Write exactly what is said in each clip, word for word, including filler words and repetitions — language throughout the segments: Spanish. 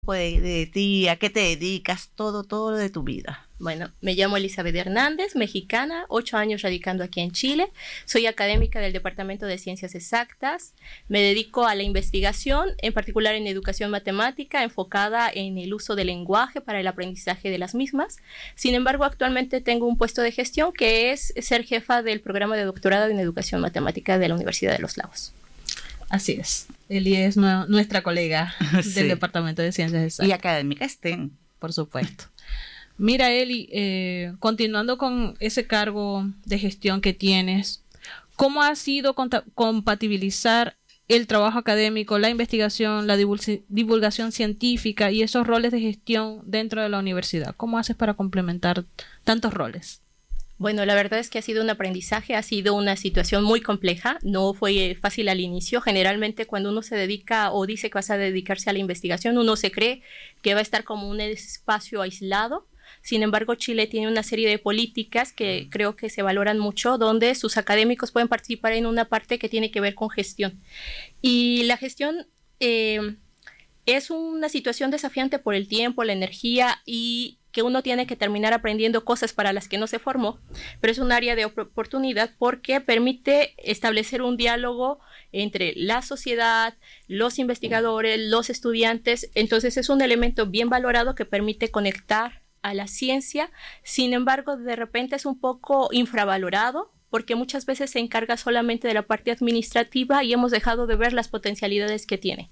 De, de ti, a qué te dedicas, todo, todo de tu vida. Bueno, me llamo Elizabeth Hernández, mexicana, ocho años radicando aquí en Chile. Soy académica del Departamento de Ciencias Exactas. Me dedico a la investigación, en particular en educación matemática, enfocada en el uso del lenguaje para el aprendizaje de las mismas. Sin embargo, actualmente tengo un puesto de gestión que es ser jefa del programa de doctorado en educación matemática de la Universidad de Los Lagos. Así es. Eli es no, nuestra colega sí. del Departamento de Ciencias Exactas. Y académica estén. Por supuesto. Mira, Eli, eh, continuando con ese cargo de gestión que tienes, ¿cómo ha sido compatibilizar el trabajo académico, la investigación, la divulgación científica y esos roles de gestión dentro de la universidad? ¿Cómo haces para complementar tantos roles? Bueno, la verdad es que ha sido un aprendizaje, ha sido una situación muy compleja, no fue fácil al inicio. Generalmente cuando uno se dedica o dice que vas a dedicarse a la investigación, uno se cree que va a estar como un espacio aislado. Sin embargo, Chile tiene una serie de políticas que creo que se valoran mucho, donde sus académicos pueden participar en una parte que tiene que ver con gestión. Y la gestión eh, es una situación desafiante por el tiempo, la energía y que uno tiene que terminar aprendiendo cosas para las que no se formó, pero es un área de oportunidad porque permite establecer un diálogo entre la sociedad, los investigadores, los estudiantes. Entonces es un elemento bien valorado que permite conectar a la ciencia. Sin embargo, de repente es un poco infravalorado porque muchas veces se encarga solamente de la parte administrativa y hemos dejado de ver las potencialidades que tiene.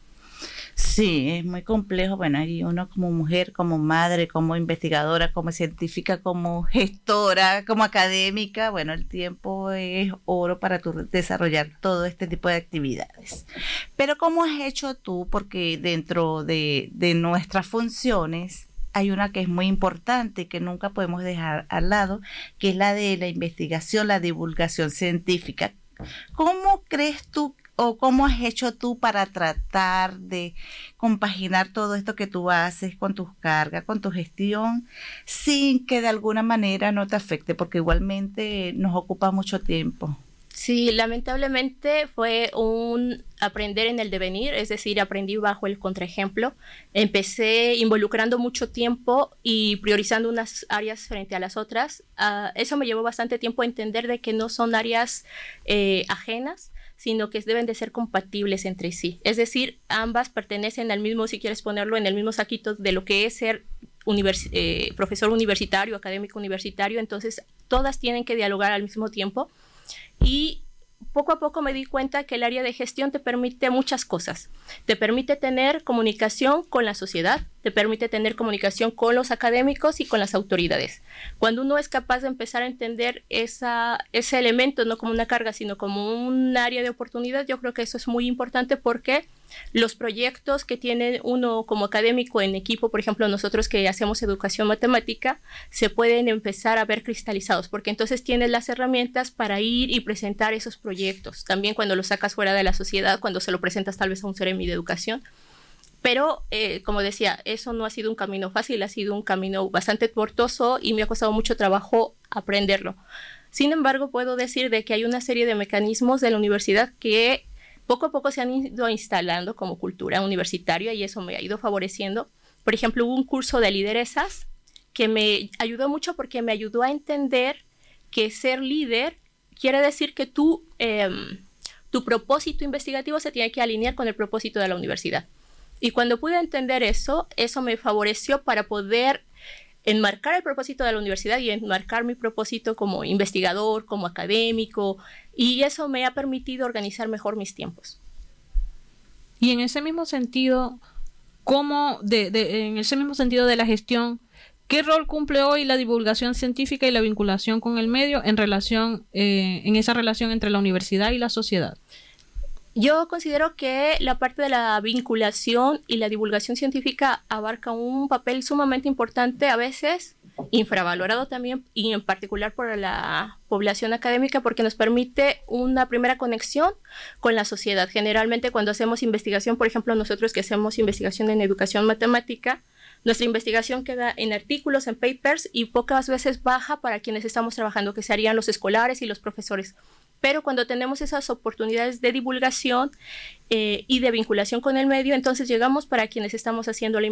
Sí, es muy complejo. Bueno, ahí uno como mujer, como madre, como investigadora, como científica, como gestora, como académica, bueno, el tiempo es oro para tu desarrollar todo este tipo de actividades. Pero ¿cómo has hecho tú? Porque dentro de, de nuestras funciones hay una que es muy importante y que nunca podemos dejar al lado, que es la de la investigación, la divulgación científica. ¿Cómo crees tú o cómo has hecho tú para tratar de compaginar todo esto que tú haces con tus cargas, con tu gestión, sin que de alguna manera no te afecte? Porque igualmente nos ocupa mucho tiempo. Sí, lamentablemente fue un aprender en el devenir, es decir, aprendí bajo el contraejemplo. Empecé involucrando mucho tiempo y priorizando unas áreas frente a las otras. Uh, eso me llevó bastante tiempo a entender de que no son áreas eh, ajenas, sino que deben de ser compatibles entre sí. Es decir, ambas pertenecen al mismo, si quieres ponerlo, en el mismo saquito de lo que es ser univers- eh, profesor universitario, académico universitario. Entonces, todas tienen que dialogar al mismo tiempo. Y poco a poco me di cuenta que el área de gestión te permite muchas cosas. Te permite tener comunicación con la sociedad, te permite tener comunicación con los académicos y con las autoridades. Cuando uno es capaz de empezar a entender esa, ese elemento, no como una carga, sino como un área de oportunidad, yo creo que eso es muy importante porque los proyectos que tiene uno como académico en equipo, por ejemplo, nosotros que hacemos educación matemática, se pueden empezar a ver cristalizados, porque entonces tienes las herramientas para ir y presentar esos proyectos. También cuando los sacas fuera de la sociedad, cuando se lo presentas tal vez a un Ceremi de educación. Pero, eh, como decía, eso no ha sido un camino fácil, ha sido un camino bastante tortuoso y me ha costado mucho trabajo aprenderlo. Sin embargo, puedo decir de que hay una serie de mecanismos de la universidad que poco a poco se han ido instalando como cultura universitaria y eso me ha ido favoreciendo. Por ejemplo, hubo un curso de lideresas que me ayudó mucho porque me ayudó a entender que ser líder quiere decir que tú, eh, tu propósito investigativo se tiene que alinear con el propósito de la universidad. Y cuando pude entender eso, eso me favoreció para poder enmarcar el propósito de la universidad y enmarcar mi propósito como investigador, como académico, y eso me ha permitido organizar mejor mis tiempos. Y en ese mismo sentido, ¿cómo de, de, en ese mismo sentido de la gestión, qué rol cumple hoy la divulgación científica y la vinculación con el medio en relación, eh, en esa relación entre la universidad y la sociedad? Yo considero que la parte de la vinculación y la divulgación científica abarca un papel sumamente importante, a veces infravalorado también, y en particular por la población académica, porque nos permite una primera conexión con la sociedad. Generalmente cuando hacemos investigación, por ejemplo, nosotros que hacemos investigación en educación matemática, nuestra investigación queda en artículos, en papers, y pocas veces baja para quienes estamos trabajando, que serían los escolares y los profesores. pero cuando tenemos esas oportunidades de divulgación eh, y de vinculación con el medio, entonces llegamos para quienes estamos haciendo la